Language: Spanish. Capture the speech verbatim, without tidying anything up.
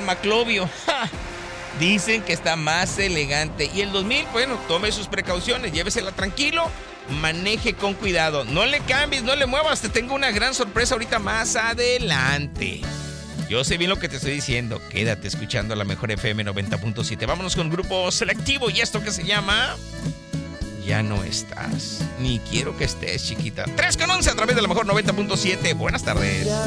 Maclovio. ¡Ja! Dicen que está más elegante. Y el dos mil, bueno, tome sus precauciones, llévesela tranquilo, maneje con cuidado. No le cambies, no le muevas, te tengo una gran sorpresa ahorita más adelante. Yo sé bien lo que te estoy diciendo. Quédate escuchando la mejor F M noventa punto siete. Vámonos con Grupo Selectivo y esto que se llama Ya no estás. Ni quiero que estés, chiquita. tres con once a través de la mejor noventa punto siete. Buenas tardes.